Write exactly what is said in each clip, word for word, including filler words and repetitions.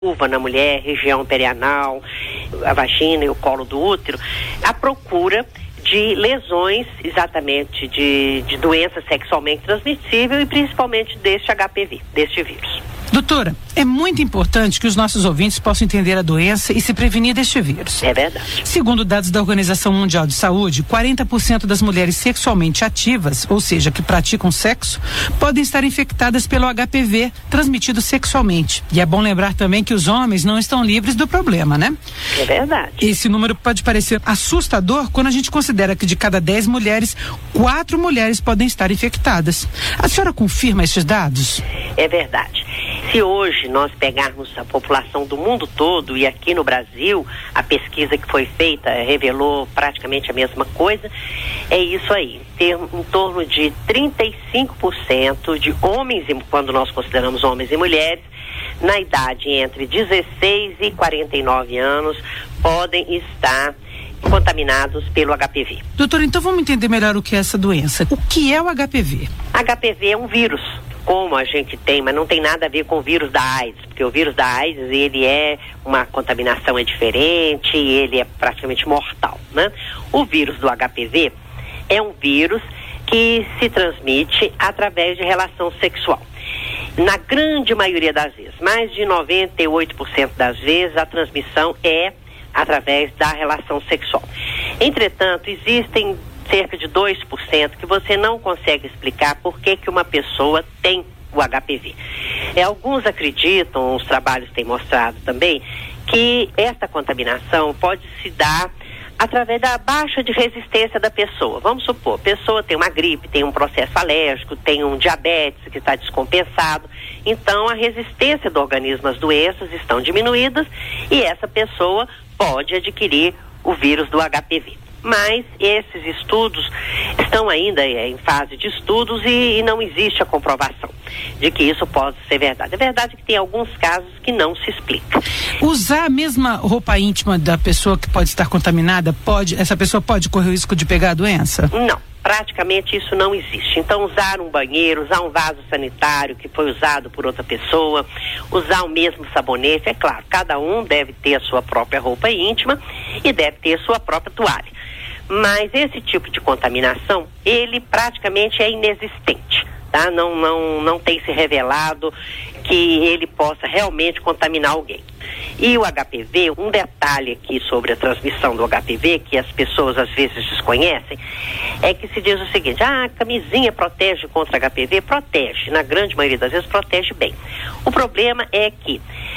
vulva na mulher, região perianal, a vagina e o colo do útero, à procura de lesões, exatamente, de, de doença sexualmente transmissível e principalmente deste H P V, deste vírus. Doutora, é muito importante que os nossos ouvintes possam entender a doença e se prevenir deste vírus. É verdade. Segundo dados da Organização Mundial de Saúde, quarenta por cento das mulheres sexualmente ativas, ou seja, que praticam sexo, podem estar infectadas pelo H P V transmitido sexualmente. E é bom lembrar também que os homens não estão livres do problema, né? É verdade. Esse número pode parecer assustador quando a gente considera que de cada dez mulheres, quatro mulheres podem estar infectadas. A senhora confirma esses dados? É verdade. Se hoje nós pegarmos a população do mundo todo, e aqui no Brasil, a pesquisa que foi feita revelou praticamente a mesma coisa, é isso aí. Ter em torno de trinta e cinco por cento de homens, quando nós consideramos homens e mulheres, na idade entre dezesseis e quarenta e nove anos, podem estar contaminados pelo H P V. Doutora, então vamos entender melhor o que é essa doença. O que é o H P V? H P V é um vírus, como a gente tem, mas não tem nada a ver com o vírus da AIDS, porque o vírus da AIDS, ele é uma contaminação é diferente, ele é praticamente mortal, né? O vírus do H P V é um vírus que se transmite através de relação sexual. Na grande maioria das vezes, mais de noventa e oito por cento das vezes, a transmissão é através da relação sexual. Entretanto, existem cerca de dois por cento que você não consegue explicar por que que uma pessoa tem o H P V. É, alguns acreditam, os trabalhos têm mostrado também, que esta contaminação pode se dar através da baixa de resistência da pessoa. Vamos supor, a pessoa tem uma gripe, tem um processo alérgico, tem um diabetes que está descompensado, então a resistência do organismo às doenças estão diminuídas e essa pessoa pode adquirir o vírus do H P V. Mas esses estudos estão ainda é, em fase de estudos e, e não existe a comprovação de que isso pode ser verdade. É verdade que tem alguns casos que não se explica. Usar a mesma roupa íntima da pessoa que pode estar contaminada, pode, essa pessoa pode correr o risco de pegar a doença? Não. Praticamente isso não existe. Então, usar um banheiro, usar um vaso sanitário que foi usado por outra pessoa, usar o mesmo sabonete, é claro, cada um deve ter a sua própria roupa íntima e deve ter a sua própria toalha. Mas esse tipo de contaminação, ele praticamente é inexistente, tá? Não, não, não tem se revelado que ele possa realmente contaminar alguém. E o H P V, um detalhe aqui sobre a transmissão do H P V, que as pessoas às vezes desconhecem, é que se diz o seguinte: ah, a camisinha protege contra H P V? Protege, na grande maioria das vezes protege bem. O problema é que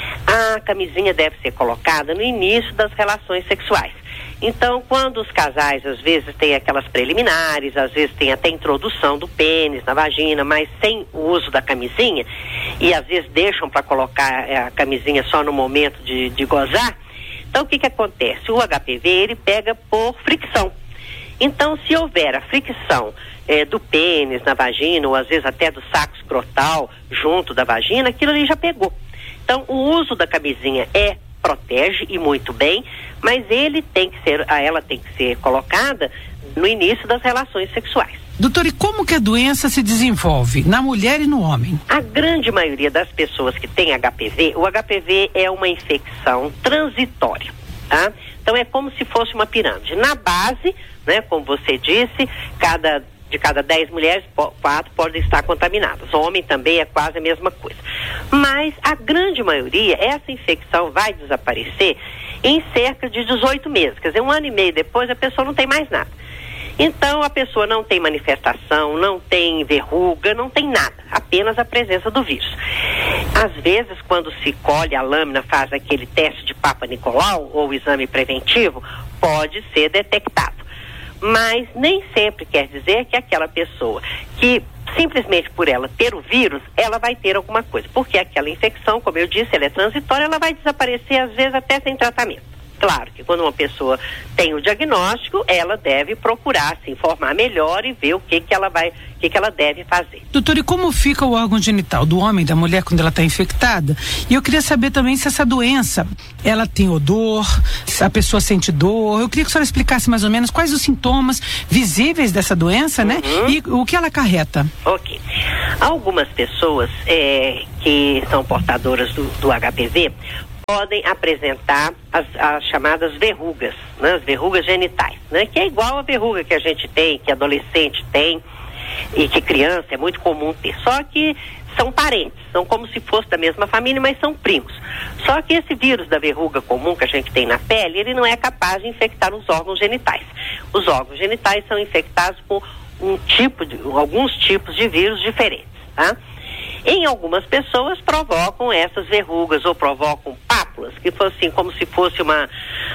a camisinha deve ser colocada no início das relações sexuais. Então, quando os casais, às vezes, têm aquelas preliminares, às vezes tem até introdução do pênis na vagina, mas sem o uso da camisinha, e às vezes deixam para colocar a camisinha só no momento de, de gozar, então o que que acontece? O H P V, ele pega por fricção. Então, se houver a fricção eh, do pênis na vagina, ou às vezes até do saco escrotal junto da vagina, aquilo ali já pegou. Então, o uso da camisinha é protege e muito bem, mas ele tem que ser, ela tem que ser colocada no início das relações sexuais. Doutor, e como que a doença se desenvolve na mulher e no homem? A grande maioria das pessoas que tem H P V, o H P V é uma infecção transitória, tá? Então é como se fosse uma pirâmide. Na base, né, como você disse, cada de cada dez mulheres, quatro podem estar contaminadas. O homem também é quase a mesma coisa. Mas a grande maioria, essa infecção vai desaparecer em cerca de dezoito meses. Quer dizer, um ano e meio depois a pessoa não tem mais nada. Então a pessoa não tem manifestação, não tem verruga, não tem nada. Apenas a presença do vírus. Às vezes, quando se colhe a lâmina, faz aquele teste de Papa Nicolau ou exame preventivo, pode ser detectado. Mas nem sempre quer dizer que aquela pessoa que simplesmente por ela ter o vírus, ela vai ter alguma coisa. Porque aquela infecção, como eu disse, ela é transitória, ela vai desaparecer às vezes até sem tratamento. Claro que quando uma pessoa tem o diagnóstico, ela deve procurar se informar melhor e ver o que que ela vai, o que que ela deve fazer. Doutor, e como fica o órgão genital do homem e da mulher quando ela está infectada? E eu queria saber também se essa doença, ela tem odor, se a pessoa sente dor. Eu queria que a senhora explicasse mais ou menos quais os sintomas visíveis dessa doença, uhum, né? E o que ela acarreta. Ok. Algumas pessoas é, que são portadoras do, do H P V podem apresentar as, as chamadas verrugas, né? As verrugas genitais, né? Que é igual a verruga que a gente tem, que adolescente tem e que criança é muito comum ter. Só que são parentes, são como se fosse da mesma família, mas são primos. Só que esse vírus da verruga comum que a gente tem na pele, ele não é capaz de infectar os órgãos genitais. Os órgãos genitais são infectados por um tipo de, alguns tipos de vírus diferentes, tá? Em algumas pessoas provocam essas verrugas ou provocam pápulas, que foi assim como se fosse uma,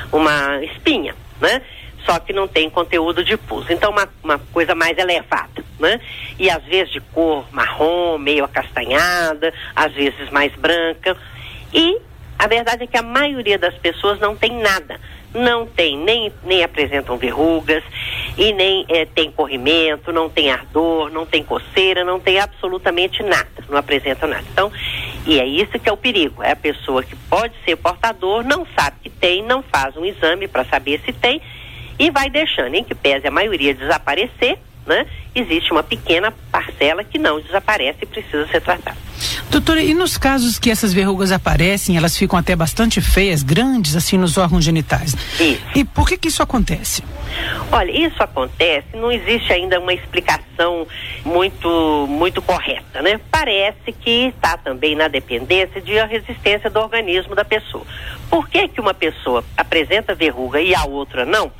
uma espinha, né? Só que não tem conteúdo de pus. Então, uma, uma coisa mais elevada, né? E às vezes de cor marrom, meio acastanhada, às vezes mais branca. E a verdade é que a maioria das pessoas não tem nada. Não tem, nem, nem apresentam verrugas, e nem é, tem corrimento, não tem ardor, não tem coceira, não tem absolutamente nada, não apresentam nada. Então, e é isso que é o perigo, é a pessoa que pode ser portador, não sabe que tem, não faz um exame para saber se tem, e vai deixando, em que pese a maioria desaparecer, né? Existe uma pequena parcela que não desaparece e precisa ser tratada. Doutora, e nos casos que essas verrugas aparecem, elas ficam até bastante feias, grandes, assim, nos órgãos genitais? Isso. E por que que isso acontece? Olha, isso acontece, não existe ainda uma explicação muito, muito correta, né? Parece que está também na dependência de a resistência do organismo da pessoa. Por que que uma pessoa apresenta verruga e a outra não?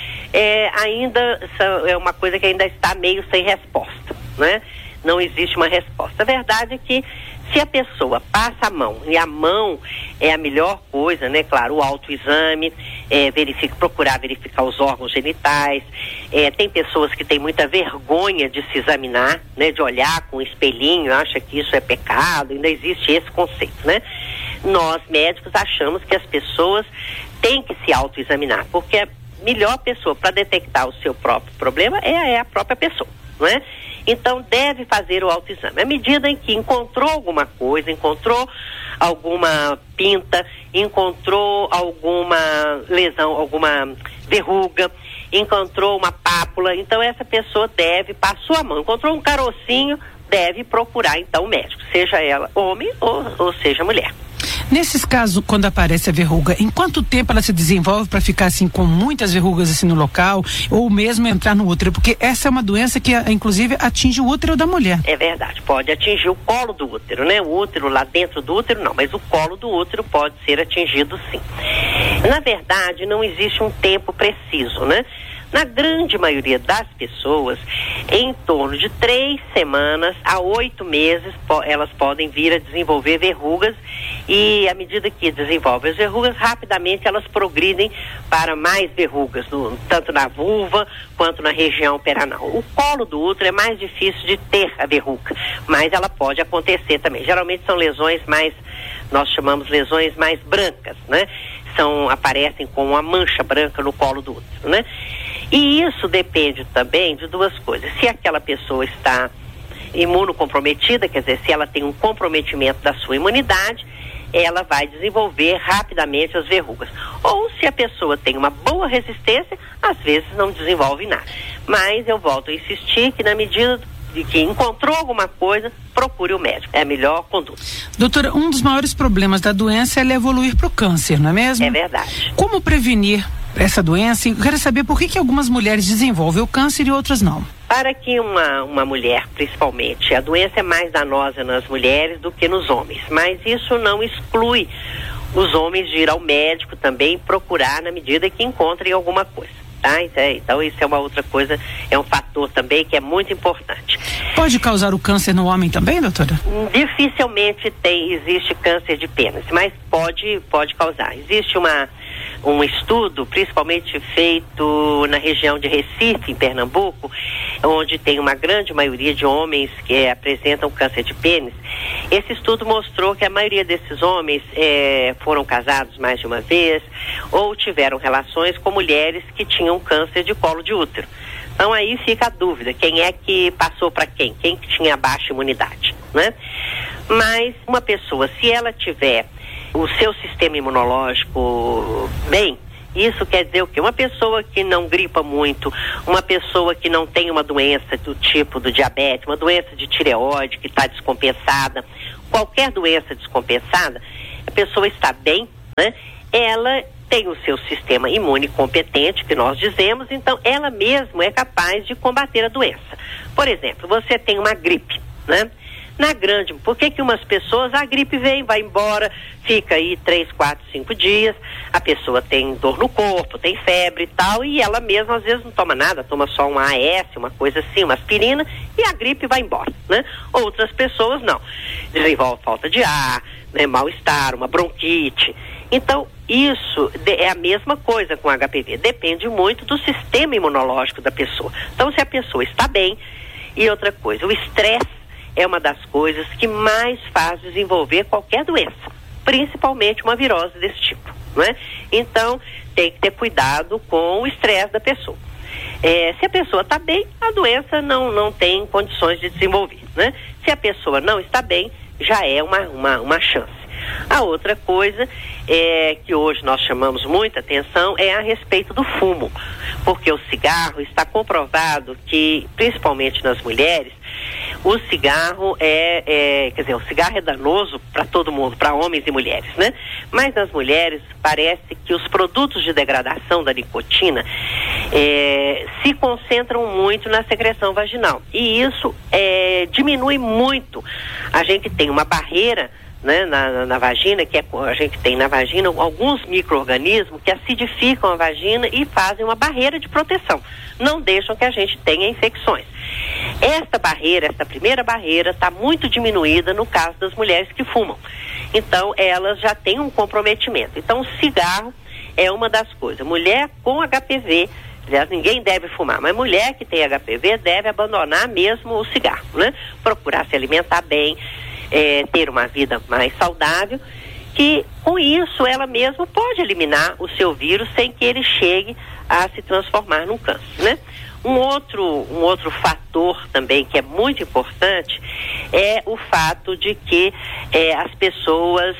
É, ainda é uma coisa que ainda está meio sem resposta, né? Não existe uma resposta. A verdade é que se a pessoa passa a mão, e a mão é a melhor coisa, né? Claro, o autoexame, é, verifica, procurar verificar os órgãos genitais. É, tem pessoas que têm muita vergonha de se examinar, né? De olhar com um espelhinho, acha que isso é pecado, ainda existe esse conceito, né? Nós, médicos, achamos que as pessoas têm que se autoexaminar, porque a melhor pessoa para detectar o seu próprio problema é, é a própria pessoa, não é? Então, deve fazer o autoexame. À medida em que encontrou alguma coisa, encontrou alguma pinta, encontrou alguma lesão, alguma verruga, encontrou uma pápula, então essa pessoa deve, passou a mão, encontrou um carocinho, deve procurar então o médico, seja ela homem ou, ou seja mulher. Nesses casos, quando aparece a verruga, em quanto tempo ela se desenvolve para ficar assim com muitas verrugas assim no local, ou mesmo entrar no útero? Porque essa é uma doença que inclusive atinge o útero da mulher. É verdade, pode atingir o colo do útero, né? O útero lá dentro do útero não, mas o colo do útero pode ser atingido sim. Na verdade, não existe um tempo preciso, né? Na grande maioria das pessoas, em torno de três semanas a oito meses, po- elas podem vir a desenvolver verrugas, e à medida que desenvolvem as verrugas, rapidamente elas progridem para mais verrugas, no, tanto na vulva quanto na região perianal. O colo do útero é mais difícil de ter a verruga, mas ela pode acontecer também. Geralmente são lesões mais, nós chamamos lesões mais brancas, né? São, aparecem com uma mancha branca no colo do útero, né? E isso depende também de duas coisas. Se aquela pessoa está imunocomprometida, quer dizer, se ela tem um comprometimento da sua imunidade, ela vai desenvolver rapidamente as verrugas. Ou se a pessoa tem uma boa resistência, às vezes não desenvolve nada. Mas eu volto a insistir que na medida de que encontrou alguma coisa, procure o médico. É a melhor conduta. Doutora, um dos maiores problemas da doença é ela evoluir para o câncer, não é mesmo? É verdade. Como prevenir essa doença? Eu quero saber por que que algumas mulheres desenvolvem o câncer e outras não. Para que uma, uma mulher, principalmente, a doença é mais danosa nas mulheres do que nos homens, mas isso não exclui os homens de ir ao médico também procurar na medida que encontrem alguma coisa. Tá? Então isso é uma outra coisa, é um fator também que é muito importante. Pode causar o câncer no homem também, doutora? Dificilmente tem, existe câncer de pênis, mas pode, pode causar. Existe uma, um estudo, principalmente feito na região de Recife, em Pernambuco, onde tem uma grande maioria de homens que apresentam câncer de pênis. Esse estudo mostrou que a maioria desses homens eh, foram casados mais de uma vez ou tiveram relações com mulheres que tinham câncer de colo de útero. Então aí fica a dúvida, quem é que passou para quem? Quem que tinha baixa imunidade, né? Mas uma pessoa, se ela tiver o seu sistema imunológico bem, isso quer dizer o quê? Uma pessoa que não gripa muito, uma pessoa que não tem uma doença do tipo do diabetes, uma doença de tireoide que está descompensada, qualquer doença descompensada, a pessoa está bem, né? Ela tem o seu sistema imune competente, que nós dizemos, então ela mesma é capaz de combater a doença. Por exemplo, você tem uma gripe, né? Na grande, por que que umas pessoas, a gripe vem, vai embora, fica aí três, quatro, cinco dias, a pessoa tem dor no corpo, tem febre e tal, e ela mesma às vezes não toma nada, toma só um A S, uma coisa assim, uma aspirina, e a gripe vai embora, né? Outras pessoas não, desenvolve falta de ar, né, mal-estar, uma bronquite. Então, isso é a mesma coisa com H P V, depende muito do sistema imunológico da pessoa. Então, se a pessoa está bem, e outra coisa, o estresse é uma das coisas que mais faz desenvolver qualquer doença, principalmente uma virose desse tipo, não é? Então, tem que ter cuidado com o estresse da pessoa. É, se a pessoa está bem, a doença não, não tem condições de desenvolver, né? Se a pessoa não está bem, já é uma, uma, uma chance. A outra coisa é, que hoje nós chamamos muita atenção é a respeito do fumo, porque o cigarro está comprovado que, principalmente nas mulheres, o cigarro é, é quer dizer, o cigarro é danoso para todo mundo, para homens e mulheres, né? Mas nas mulheres parece que os produtos de degradação da nicotina é, se concentram muito na secreção vaginal, e isso é, diminui muito. A gente tem uma barreira, né, na, na, na vagina, que é, a gente tem na vagina alguns micro-organismos que acidificam a vagina e fazem uma barreira de proteção, não deixam que a gente tenha infecções. Esta barreira, essa primeira barreira, está muito diminuída no caso das mulheres que fumam. Então, elas já têm um comprometimento. Então, o cigarro é uma das coisas. Mulher com H P V, aliás, ninguém deve fumar, mas mulher que tem H P V deve abandonar mesmo o cigarro, né? Procurar se alimentar bem, É, ter uma vida mais saudável, que com isso ela mesma pode eliminar o seu vírus sem que ele chegue a se transformar num câncer, né? Um outro, um outro fator também que é muito importante é o fato de que é, as pessoas,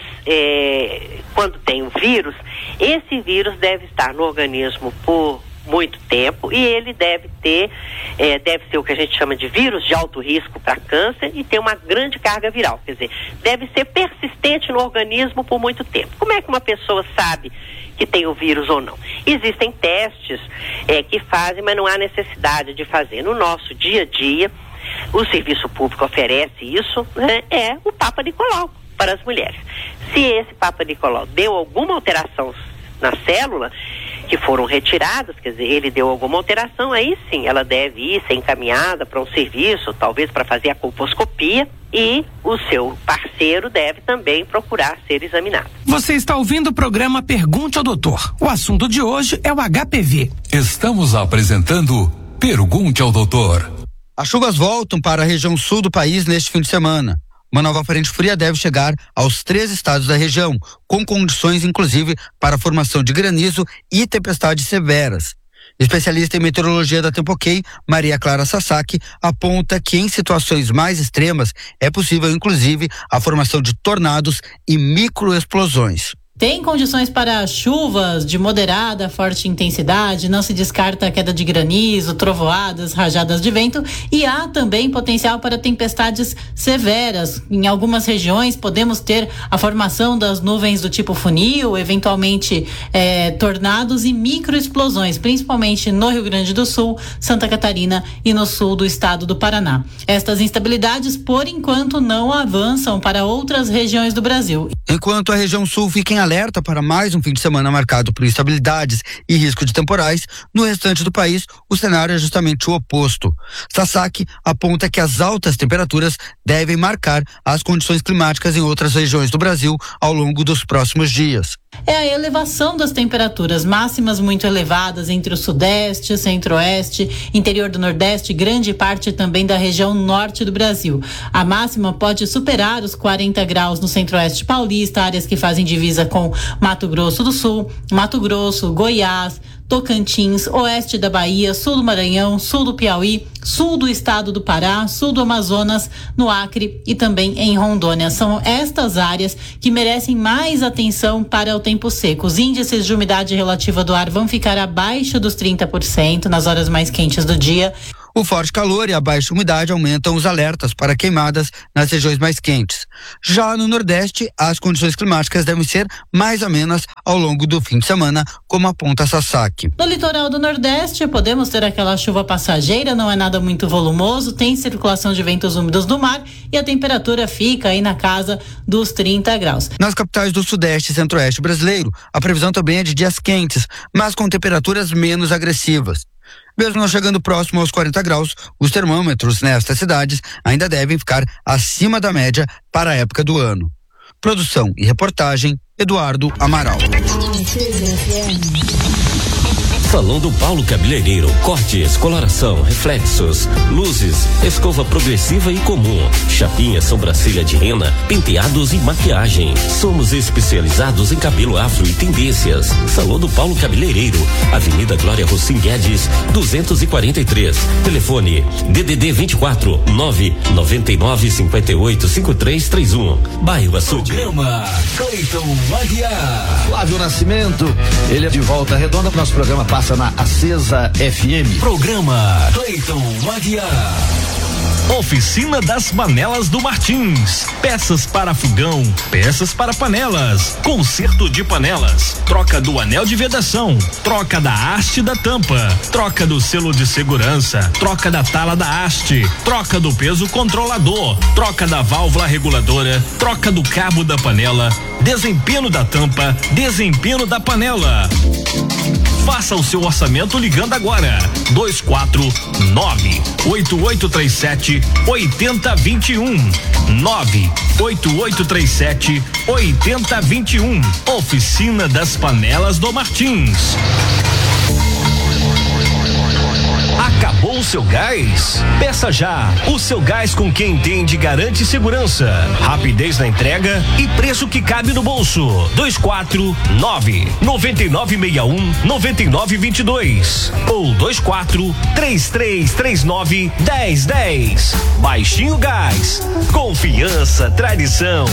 é, quando tem o vírus, esse vírus deve estar no organismo por muito tempo, e ele deve ter, é, deve ser o que a gente chama de vírus de alto risco para câncer e ter uma grande carga viral, quer dizer, deve ser persistente no organismo por muito tempo. Como é que uma pessoa sabe que tem o vírus ou não? Existem testes é, que fazem, mas não há necessidade de fazer. No nosso dia a dia, o serviço público oferece isso, né, é o Papa Nicolau para as mulheres. Se esse Papa Nicolau deu alguma alteração na célula, que foram retiradas, quer dizer, ele deu alguma alteração, aí sim, ela deve ir ser encaminhada para um serviço, talvez para fazer a colposcopia, e o seu parceiro deve também procurar ser examinado. Você está ouvindo o programa Pergunte ao Doutor. O assunto de hoje é o H P V. Estamos apresentando Pergunte ao Doutor. As chuvas voltam para a região sul do país neste fim de semana. Uma nova frente fria deve chegar aos três estados da região, com condições inclusive para a formação de granizo e tempestades severas. Especialista em meteorologia da Tempo-Ok, Maria Clara Sasaki, aponta que em situações mais extremas é possível inclusive a formação de tornados e microexplosões. Tem condições para chuvas de moderada a forte intensidade, não se descarta a queda de granizo, trovoadas, rajadas de vento, e há também potencial para tempestades severas. Em algumas regiões podemos ter a formação das nuvens do tipo funil, eventualmente eh, tornados e microexplosões, principalmente no Rio Grande do Sul, Santa Catarina e no sul do estado do Paraná. Estas instabilidades, por enquanto, não avançam para outras regiões do Brasil. Enquanto a região sul fica em alerta para mais um fim de semana marcado por instabilidades e risco de temporais, no restante do país o cenário é justamente o oposto. Sasaki aponta que as altas temperaturas devem marcar as condições climáticas em outras regiões do Brasil ao longo dos próximos dias. É a elevação das temperaturas máximas muito elevadas entre o sudeste, centro-oeste, interior do nordeste e grande parte também da região norte do Brasil. A máxima pode superar os quarenta graus no centro-oeste paulista, áreas que fazem divisa com Mato Grosso do Sul, Mato Grosso, Goiás, Tocantins, oeste da Bahia, sul do Maranhão, sul do Piauí, sul do estado do Pará, sul do Amazonas, no Acre e também em Rondônia. São estas áreas que merecem mais atenção para o tempo seco. Os índices de umidade relativa do ar vão ficar abaixo dos trinta por cento nas horas mais quentes do dia. O forte calor e a baixa umidade aumentam os alertas para queimadas nas regiões mais quentes. Já no Nordeste, as condições climáticas devem ser mais amenas ao longo do fim de semana, como aponta a Sasaki. No litoral do Nordeste, podemos ter aquela chuva passageira, não é nada muito volumoso, tem circulação de ventos úmidos do mar e a temperatura fica aí na casa dos trinta graus. Nas capitais do Sudeste e Centro-Oeste brasileiro, a previsão também é de dias quentes, mas com temperaturas menos agressivas. Mesmo não chegando próximo aos quarenta graus, os termômetros nestas cidades ainda devem ficar acima da média para a época do ano. Produção e reportagem, Eduardo Amaral. Salão do Paulo Cabeleireiro, cortes, coloração, reflexos, luzes, escova progressiva e comum, chapinha, sobrancelha de rena, penteados e maquiagem. Somos especializados em cabelo afro e tendências. Salão do Paulo Cabeleireiro, Avenida Glória Rossim Guedes, duzentos e quarenta e três. Telefone D D D vinte e quatro, nove noventa e nove, cinquenta e oito, cinquenta e três trinta e um. Bairro Açude. Programa Cleiton Aguiar. Flávio Nascimento, ele é de Volta Redonda. Nosso programa passa na Acesa F M. Programa Cleiton Aguiar. Oficina das Panelas do Martins. Peças para fogão, peças para panelas, conserto de panelas, troca do anel de vedação, troca da haste da tampa, troca do selo de segurança, troca da tala da haste, troca do peso controlador, troca da válvula reguladora, troca do cabo da panela, desempenho da tampa, desempenho da panela. Faça o seu orçamento ligando agora. dois quatro nove, oito oito três sete, oito zero dois um. nove oito oito três sete, oito zero dois um. Oficina das Panelas do Martins. Acabou o seu gás? Peça já. O seu gás com quem entende garante segurança, rapidez na entrega e preço que cabe no bolso. dois quatro nove, nove nove seis um, nove nove dois dois ou dois quatro três três três nove, um zero um zero. Baixinho Gás. Confiança, tradição.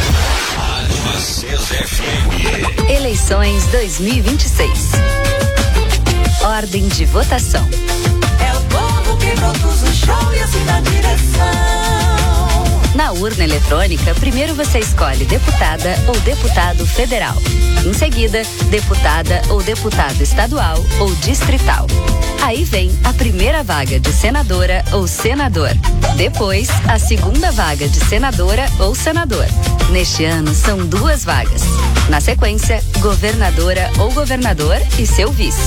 Eleições dois mil e vinte e seis. Ordem de votação. É o povo que produz o show e assim dá direção. Na urna eletrônica, primeiro você escolhe deputada ou deputado federal. Em seguida, deputada ou deputado estadual ou distrital. Aí vem a primeira vaga de senadora ou senador. Depois, a segunda vaga de senadora ou senador. Neste ano, são duas vagas. Na sequência, governadora ou governador e seu vice.